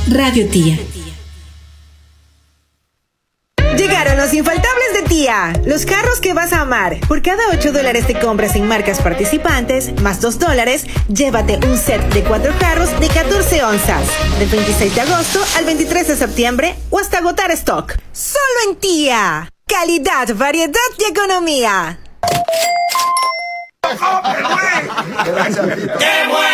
Radio Tía. Llegaron los infaltables de Tía, los carros que vas a amar. Por cada $8 de compras en marcas participantes, más $2, llévate un set de 4 carros de 14 onzas. Del 26 de agosto al 23 de septiembre o hasta agotar stock. Solo en Tía. Calidad, variedad y economía.